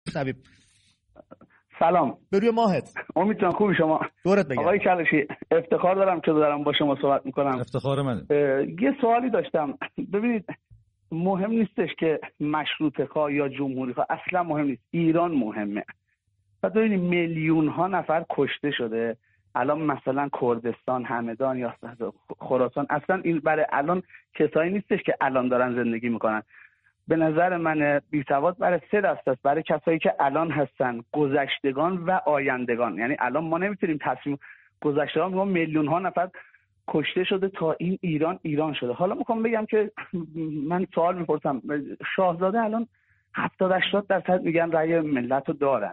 شبیب سلام، به روی ماهت. امید جان خوبی شما؟ دورت بگردم. آقای کلاشی، افتخار دارم که دارم با شما صحبت میکنم. افتخار منه. یه سوالی داشتم. ببینید، مهم نیستش که مشروطه خواه یا جمهوری خواه، اصلا مهم نیست. ایران مهمه. و ببینید میلیون ها نفر کشته شده. الان مثلا کردستان، همدان یا خراسان، اصلا این برای الان کسایی نیستش که الان دارن زندگی میکنن. به نظر من بی‌سواد برای 3 دسته است، برای کسایی که الان هستن، گذشتگان و آیندگان. یعنی الان ما نمیتونیم تصمیم گذشتگان، ما میلیون ها نفر کشته شده تا این ایران شده. حالا میخوام بگم که من سوال میپرسم، شاهزاده الان 70-80% میگن رأی ملت رو دارن،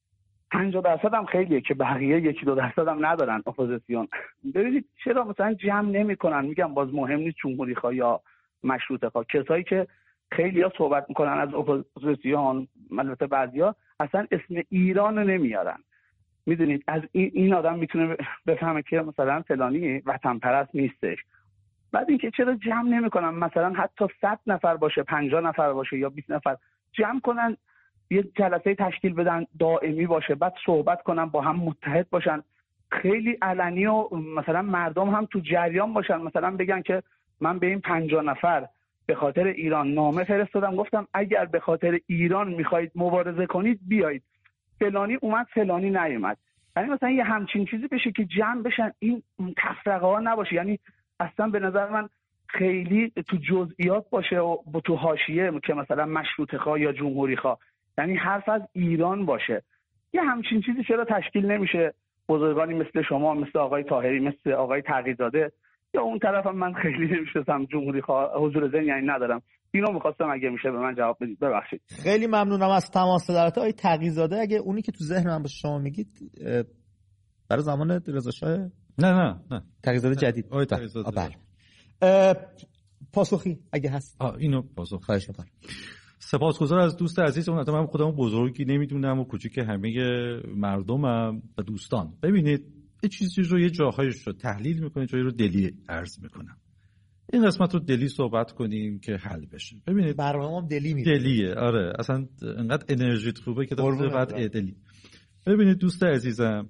50% هم خیلیه که بقیه 1-2% هم ندارن اپوزیسیون. ببینید چرا مثلا جمع نمیکنن؟ میگم باز مهم نیست جمهوری خواه یا مشروطه خواه. کسایی که خیلی‌ها صحبت میکنن از اپوزیسیون، البته بعضیا اصلا اسم ایران رو نمیارن. میدونید از این آدم میتونه بفهمه که مثلا فلانی وطن پرست نیستش. بعد اینکه چرا جمع نمیکنن؟ مثلا حتی 100 نفر باشه، 50 نفر باشه یا 20 نفر جمع کنن، یه جلسه تشکیل بدن دائمی باشه، بعد صحبت کنن، با هم متحد باشن، خیلی علنی و مثلا مردم هم تو جریان باشن. مثلا بگن که من به این 50 نفر به خاطر ایران نامه فرستادم، گفتم اگر به خاطر ایران میخواید مبارزه کنید بیایید، فلانی اومد فلانی نیومد. یعنی مثلا یه همچین چیزی بشه که جمع بشن، این تفرقه ها نباشه. یعنی اصلا به نظر من خیلی تو جزئیات باشه و تو حاشیه که مثلا مشروطه خواه یا جمهوری خواه، یعنی حرف از ایران باشه. یه همچین چیزی چرا تشکیل نمیشه؟ بزرگانی مثل شما، مثل آقای طاهری، مثل آقای تقی‌زاده، یا اون طرف هم من خیلی نمیشناسم، جمهوری خواه حضور ذهن یعنی ندارم. اینو می‌خواستم اگه میشه به من جواب بدید. ببخشید. خیلی ممنونم از تماس دارت آقای تقی‌زاده. اگه اونی که تو ذهن من باشه شما میگید برای زمان رضا شاه نه تقی‌زاده جدید. آقای تقی‌زاده. بله. پاسخی اگه هست. اینو پاسخ. خواهش می‌کنم. سپاسگزار از دوست عزیزمون. البته من خودم بزرگی نمیدونم و کوچیک همه مردمم و دوستان. ببینید یه چیزی رو یه جاهایش رو تحلیل میکنه، جایی رو دلی عرض میکنم. این قسمت رو دلی صحبت کنیم که حل بشه. ببینید برنامه‌ام دلی میره. دلیه، آره، اصلا انقدر انرژیت خوبه که بعد دلی. ببینید دوست عزیزم،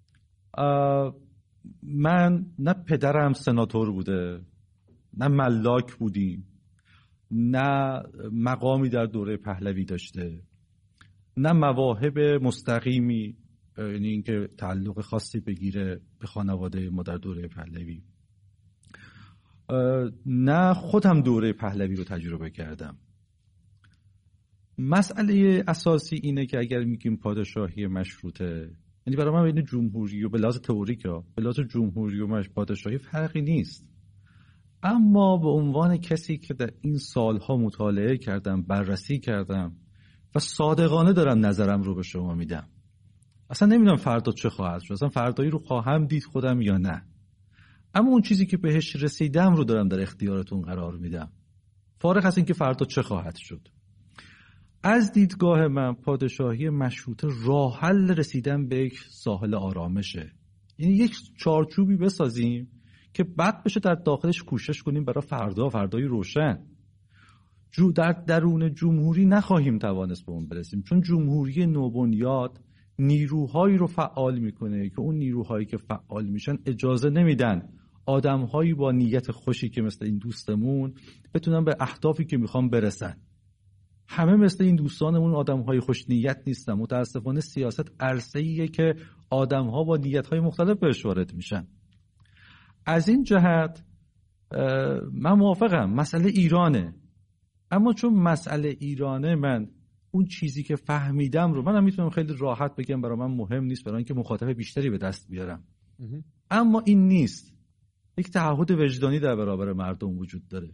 من نه پدرم سناتور بوده، نه ملاک بودیم، نه مقامی در دوره پهلوی داشته، نه مواهب مستقیمی، یعنی اینکه تعلق خاصی بگیره به خانواده ما در دوره پهلوی، نه خودم دوره پهلوی رو تجربه کردم. مسئله اساسی اینه که اگر میگیم پادشاهی مشروطه، یعنی برای من بین جمهوری و به لحاظ تئوریک به لحاظ جمهوری و پادشاهی فرقی نیست، اما به عنوان کسی که در این سالها مطالعه کردم، بررسی کردم و صادقانه دارم نظرم رو به شما میدم. اصلا نمیدونم فردا چه خواهد شد، اصلا فردایی رو خواهم دید خودم یا نه، اما اون چیزی که بهش رسیدم رو دارم در اختیارتون قرار میدم، فارغ از اینکه فردا چه خواهد شد. از دیدگاه من پادشاهی مشروطه راه حل رسیدن به یک ساحل آرامشه. یعنی یک چارچوبی بسازیم که بعد بشه در داخلش کوشش کنیم برای فردای روشن. در درون جمهوری نخواهیم توانست به اون برسیم، چون جمهوری نوبنیاد نیروهایی رو فعال میکنه که اون نیروهایی که فعال میشن اجازه نمیدن آدمهایی با نیت خوشی که مثل این دوستمون بتونن به اهدافی که میخوان برسن. همه مثل این دوستانمون آدمهای خوش نیت نیستن. متاسفانه سیاست عرصه‌ایه که آدمها با نیت‌های مختلف بهش وارد میشن. از این جهت من موافقم مسئله ایرانه، اما چون مسئله ایرانه من اون چیزی که فهمیدم رو منم میتونم خیلی راحت بگم برای من مهم نیست، برای اینکه مخاطب بیشتری به دست بیارم. اما این نیست. یک تعهد وجدانی در برابر مردم وجود داره.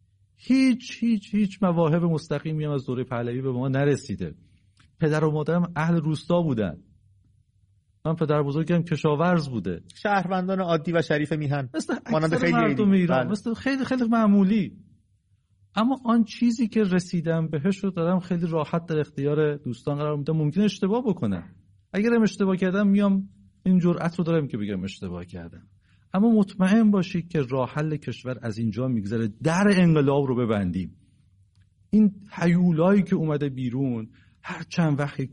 هیچ مواهب مستقیمی هم از دوره پهلوی به ما نرسیده. پدر و مادرم اهل روستا بودن. من پدر بزرگم کشاورز بوده. شهروندان عادی و شریف میهن، مانند خیلی مردم ایران، مثل خیلی معمولی. اما آن چیزی که رسیدم بهش رو دارم خیلی راحت در اختیار دوستان قرار میدم. ممکنه اشتباه بکنم. اگرم اشتباه کردم میام این جرأت رو دارم که بگم اشتباه کردم. اما مطمئن باشید که راه حل کشور از اینجا میگذره. در انقلاب رو ببندیم. این هیولایی که اومده بیرون هر چند وقت